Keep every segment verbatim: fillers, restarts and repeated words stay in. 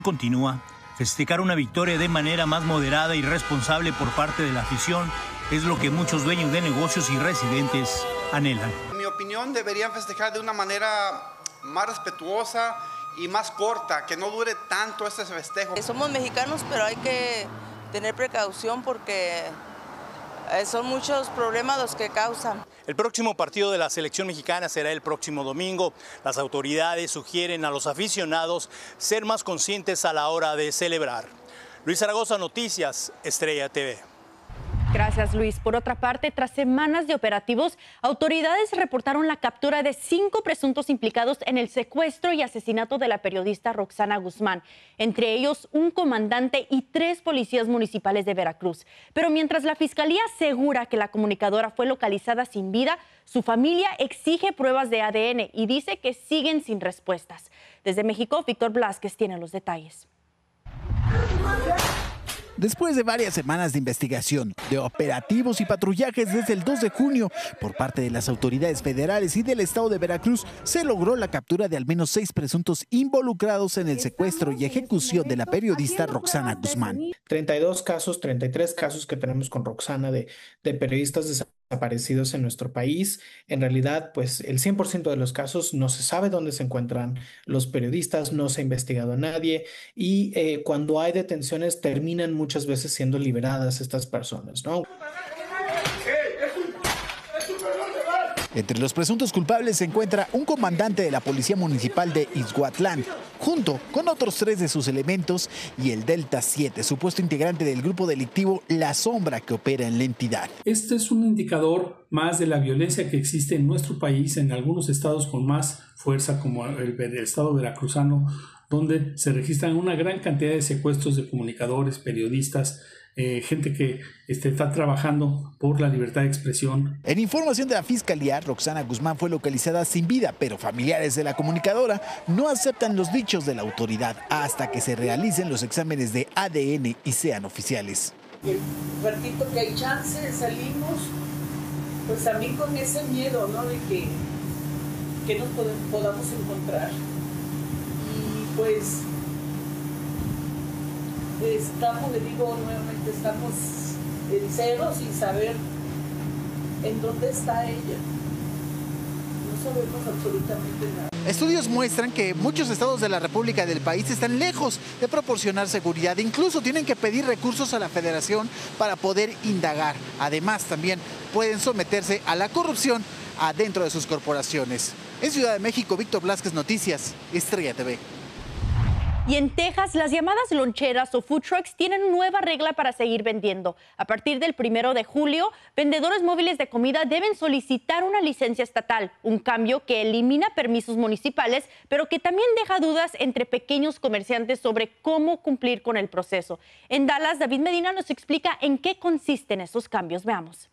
Continúa. Festejar una victoria de manera más moderada y responsable por parte de la afición es lo que muchos dueños de negocios y residentes anhelan. En mi opinión, deberían festejar de una manera más respetuosa y más corta, que no dure tanto este festejo. Somos mexicanos, pero hay que tener precaución porque son muchos problemas los que causan. El próximo partido de la selección mexicana será el próximo domingo. Las autoridades sugieren a los aficionados ser más conscientes a la hora de celebrar. Luis Zaragoza, Noticias, Estrella T V. Gracias, Luis. Por otra parte, tras semanas de operativos, autoridades reportaron la captura de cinco presuntos implicados en el secuestro y asesinato de la periodista Roxana Guzmán, entre ellos un comandante y tres policías municipales de Veracruz. Pero mientras la Fiscalía asegura que la comunicadora fue localizada sin vida, su familia exige pruebas de A D N y dice que siguen sin respuestas. Desde México, Víctor Blázquez tiene los detalles. Después de varias semanas de investigación, de operativos y patrullajes desde el dos de junio por parte de las autoridades federales y del estado de Veracruz, se logró la captura de al menos seis presuntos involucrados en el secuestro y ejecución de la periodista Roxana Guzmán. treinta y dos casos, treinta y tres casos que tenemos con Roxana de, de periodistas desaparecidos en nuestro país. En realidad, pues el cien por ciento de los casos no se sabe dónde se encuentran los periodistas, no se ha investigado a nadie y eh, cuando hay detenciones terminan muchas veces siendo liberadas estas personas, ¿no? Entre los presuntos culpables se encuentra un comandante de la Policía Municipal de Ixhuatlán, junto con otros tres de sus elementos, y el Delta siete, supuesto integrante del grupo delictivo La Sombra que opera en la entidad. Este es un indicador más de la violencia que existe en nuestro país, en algunos estados con más fuerza, como el, el estado veracruzano, donde se registran una gran cantidad de secuestros de comunicadores, periodistas, Eh, gente que este, está trabajando por la libertad de expresión. En información de la Fiscalía, Roxana Guzmán fue localizada sin vida, pero familiares de la comunicadora no aceptan los dichos de la autoridad hasta que se realicen los exámenes de A D N y sean oficiales. El ratito que hay chance, salimos, pues también con ese miedo, ¿no? De que, que nos podamos encontrar. Y pues estamos, le digo nuevamente, estamos en cero sin saber en dónde está ella. No sabemos absolutamente nada. Estudios muestran que muchos estados de la República del país están lejos de proporcionar seguridad. Incluso tienen que pedir recursos a la Federación para poder indagar. Además, también pueden someterse a la corrupción adentro de sus corporaciones. En Ciudad de México, Víctor Blázquez, Noticias, Estrella T V. Y en Texas, las llamadas loncheras o food trucks tienen nueva regla para seguir vendiendo. A partir del primero de julio, vendedores móviles de comida deben solicitar una licencia estatal, un cambio que elimina permisos municipales, pero que también deja dudas entre pequeños comerciantes sobre cómo cumplir con el proceso. En Dallas, David Medina nos explica en qué consisten esos cambios. Veamos.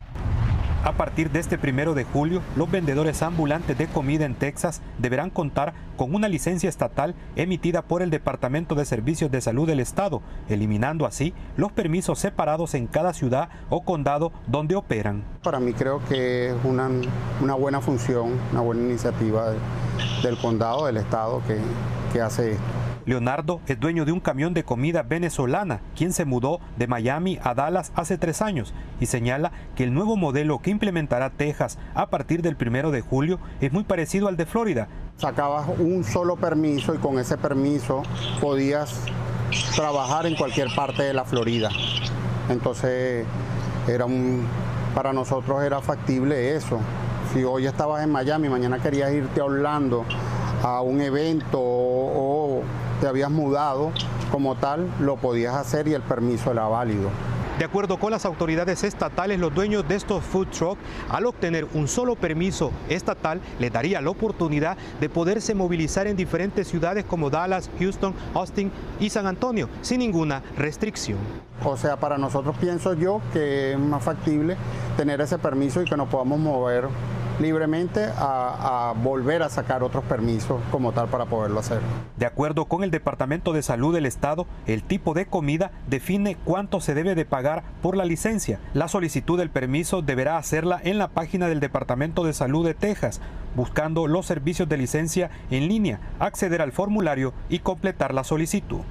A partir de este primero de julio, los vendedores ambulantes de comida en Texas deberán contar con una licencia estatal emitida por el Departamento de Servicios de Salud del Estado, eliminando así los permisos separados en cada ciudad o condado donde operan. Para mí creo que es una, una buena función, una buena iniciativa de, del condado, del Estado que, que hace esto. Leonardo es dueño de un camión de comida venezolana, quien se mudó de Miami a Dallas hace tres años y señala que el nuevo modelo que implementará Texas a partir del primero de julio es muy parecido al de Florida. Sacabas un solo permiso y con ese permiso podías trabajar en cualquier parte de la Florida. Entonces era un, para nosotros era factible eso. Si hoy estabas en Miami, mañana querías irte a Orlando a un evento o, o te habías mudado como tal, lo podías hacer y el permiso era válido. De acuerdo con las autoridades estatales, los dueños de estos food trucks, al obtener un solo permiso estatal, les daría la oportunidad de poderse movilizar en diferentes ciudades como Dallas, Houston, Austin y San Antonio, sin ninguna restricción. O sea, para nosotros pienso yo que es más factible tener ese permiso y que nos podamos mover libremente a, a volver a sacar otros permisos como tal para poderlo hacer. De acuerdo con el Departamento de Salud del Estado, el tipo de comida define cuánto se debe de pagar por la licencia. La solicitud del permiso deberá hacerla en la página del Departamento de Salud de Texas, buscando los servicios de licencia en línea, acceder al formulario y completar la solicitud.